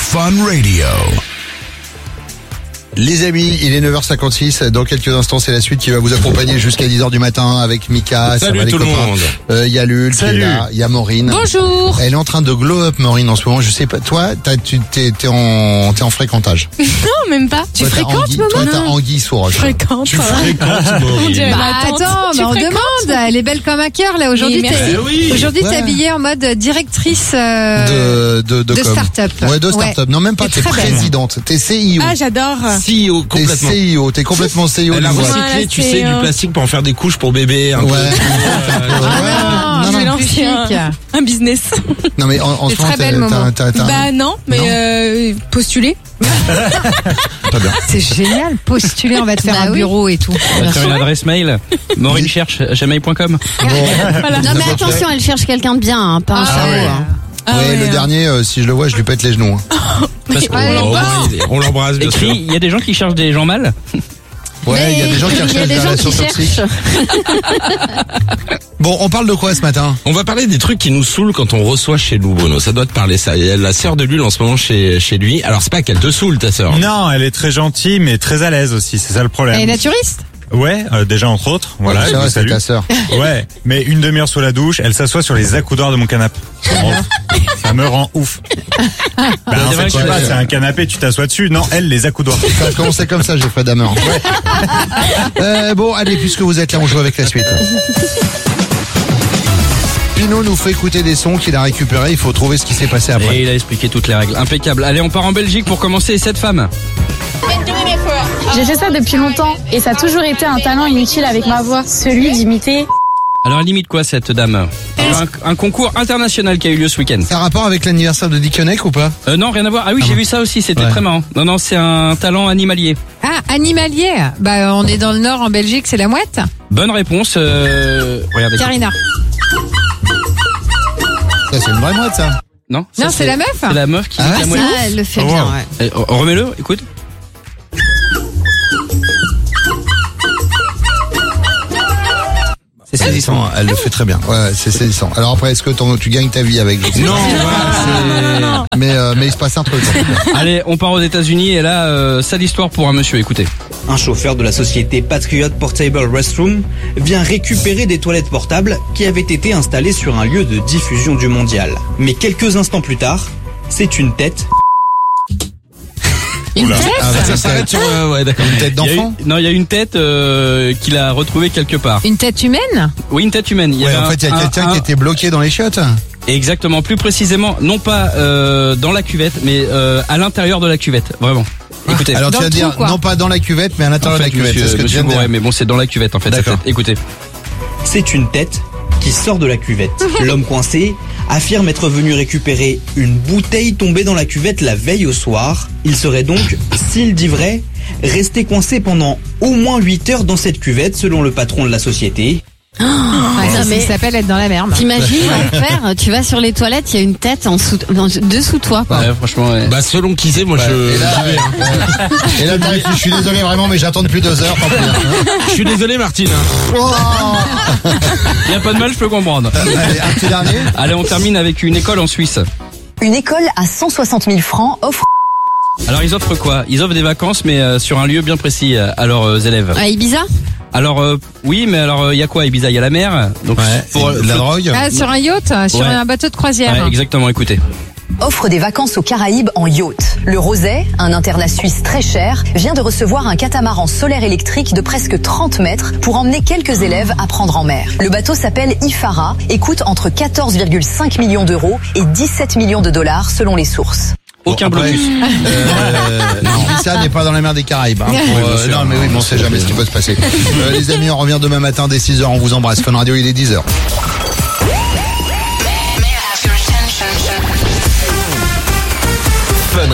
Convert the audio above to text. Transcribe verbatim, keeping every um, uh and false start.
Fun Radio. Les amis, il est neuf heures cinquante-six. Dans quelques instants, c'est la suite qui va vous accompagner jusqu'à dix heures du matin avec Mika. Salut ça va, tout les le copains. monde. Il euh, y a Lul qui est là. Il y a Maureen. Bonjour. Elle est en train de glow up, Maureen, en ce moment. Je sais pas. Toi, t'as, tu t'es, t'es en, t'es en fréquentage. Non, même pas. Tu Toi, t'as fréquentes, Anguille- maman? Toi, t'as Anguille sous roche. Fréquente. Tu fréquentes, On Maureen. dirait Bah ma tante. attends, Tu bah, on fréquentes? demande. Elle est belle comme un cœur là. Aujourd'hui, Oui, t'es, merci. Eh oui. aujourd'hui Ouais. t'es habillée en mode directrice euh, De, de, de, de com. start-up. Ouais, de start-up. Ouais. Non, même pas. T'es T'es très belle. présidente. T'es C I O. Ah, j'adore. C E O, T'es complètement. C I O. T'es complètement C I O Elle a d'une boîte. recyclé, Voilà, tu c'est, sais, euh, du plastique pour en faire des couches pour bébé. Un Ouais. peu. Ouais. Ah, Non, je vais non. plus lancer un, chic. un business. Non, mais en, en C'est ce moment, très belle, t'as, maman. t'as, t'as, Bah non, mais Non. euh, postuler. Pas bien. C'est génial. Postuler, on va te faire Bah un oui. bureau et tout. On va te faire une adresse mail. Maureen cherche gmail point com. Voilà. Non mais attention, elle cherche quelqu'un de bien, hein, pas un Ah chaos. ouais. hein. Ah ouais, le hein. dernier, euh, si je le vois, je lui pète les genoux. hein. Parce que- Ouais, Oh, bon. au moins, il est- on l'embrasse, bien sûr. Écrit, il y a des gens qui cherchent des gens mal. Ouais, il y a des gens qui il y a recherchent des des gens relations qui toxiques. cherchent. Bon, on parle de quoi ce matin? On va parler des trucs qui nous saoulent quand on reçoit chez nous, Bruno. Ça doit te parler, ça. Il y a la sœur de Lul en ce moment chez, chez lui. Alors, c'est pas qu'elle te saoule, ta sœur. Non, elle est très gentille, mais très à l'aise aussi. C'est ça le Elle est problème. naturiste. Ouais, euh, déjà entre autres. Voilà, Ouais, je ça vous va, c'est salue. ta sœur. Ouais, mais une demi-heure sous la douche, elle s'assoit sur les accoudoirs de mon canapé. Ça me rend ouf. Bah, en c'est fait, vrai je sais que- pas, c'est un canapé, tu t'assois dessus. Non, elle, les accoudoirs. Ça a commencé comme ça, j'ai fait Damer. Euh, bon, allez, puisque vous êtes là, on joue avec la suite. Pinot nous fait écouter des sons qu'il a récupérés. Il faut trouver ce qui s'est passé après. Et il a expliqué toutes les règles. Impeccable. Allez, on part en Belgique pour commencer. Cette femme. J'ai fait ça depuis longtemps et ça a toujours été un talent inutile avec ma voix, celui d'imiter. Alors, elle limite quoi, cette dame? un, un concours international qui a eu lieu ce week-end. Ça a rapport avec l'anniversaire de Dickeneck ou pas? Euh, non, rien à voir. Ah oui, Ah j'ai bon. vu ça aussi. C'était Ouais. très marrant. Non, non, c'est un talent animalier. Ah, animalier. Bah, on est dans le nord en Belgique, c'est la mouette. Bonne réponse. Euh... Regardez. Karina. Ça, c'est une vraie mouette, ça. Non, ça, Non, c'est la meuf. C'est la meuf qui Ah dit ouais, la Ça, mouette. elle le fait Oh, bien, wow. ouais. Eh, oh, remets-le, écoute. C'est saisissant. Elle le fait très bien. Ouais, ouais, c'est saisissant. Alors après, est-ce que ton- tu gagnes ta vie avec? Je sais Non, pas. voilà, Mais, euh, mais il se passe un truc. Allez, on part aux États-Unis et là, euh, sale histoire pour un monsieur. Écoutez. Un chauffeur de la société Patriot Portable Restroom vient récupérer des toilettes portables qui avaient été installées sur un lieu de diffusion du mondial. Mais quelques instants plus tard, c'est une tête. Une tête. Ah, bah, ça s'arrête sur, euh, ouais, d'accord. une tête Il y a d'enfant? eu- non, il y a une tête euh, qu'il a retrouvée quelque part. Une tête humaine. Oui, une tête humaine. Il y Ouais, avait en fait, il y a un- quelqu'un un- qui était bloqué dans les chiottes. Exactement, plus précisément, non pas euh, dans la cuvette, mais euh, à l'intérieur de la cuvette, vraiment. Écoutez. Alors Dans tu vas le dire, trou, quoi. non pas dans la cuvette, mais à en l'intérieur fait, de la cuvette. monsieur, C'est ce que tu monsieur viens de Bourret, dire. mais bon, c'est dans la cuvette en fait. Cette D'accord. tête. Écoutez. C'est une tête qui sort de la cuvette. L'homme coincé affirme être venu récupérer une bouteille tombée dans la cuvette la veille au soir. Il serait donc, s'il dit vrai, resté coincé pendant au moins huit heures dans cette cuvette selon le patron de la société. Ouais, ça, non, mais- ça s'appelle être dans la merde. T'imagines, l'enfer, tu vas sur les toilettes, il y a une tête en dessous, en dessous toi, quoi. Ouais, franchement, ouais. Bah, selon qui c'est, moi, Ouais, je, et là, j'y vais, hein. ouais. Et là, t'arrives, je suis désolé vraiment, mais j'attends depuis deux heures. Tant pis, hein. Je suis désolé, Martine. hein. Oh Il y a pas de mal, je peux comprendre. Allez, un petit dernier. Allez, on termine avec une école en Suisse. Une école à cent soixante mille francs offre Alors, ils offrent quoi? Ils offrent des vacances, mais euh, sur un lieu bien précis euh, à leurs euh, élèves. À Ibiza? Alors, euh, oui, mais alors, il y a quoi à Ibiza? Il y a la mer. Donc, Ouais, pour, et de la drogue. Ah, sur un yacht, sur Ouais. un bateau de croisière. Ouais, exactement, écoutez. offre des vacances aux Caraïbes en yacht. Le Roset, un internat suisse très cher, vient de recevoir un catamaran solaire électrique de presque trente mètres pour emmener quelques élèves apprendre en mer. Le bateau s'appelle Ifara et coûte entre quatorze virgule cinq millions d'euros et dix-sept millions de dollars selon les sources. Aucun Bon, après, blocus. Euh, Ibiza n'est pas dans la mer des Caraïbes. Hein, pour, euh, bien sûr. non, mais oui, mais on sait jamais ce qui peut se passer. Euh, les amis, on revient demain matin dès six heures. On vous embrasse. Fun Radio, il est dix heures.